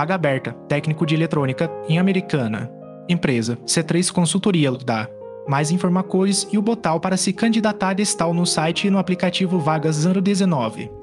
Vaga aberta, técnico de eletrônica em Americana. Empresa, C3 Consultoria da. Mais informações e o botão para se candidatar está no site e no aplicativo Vagas 019.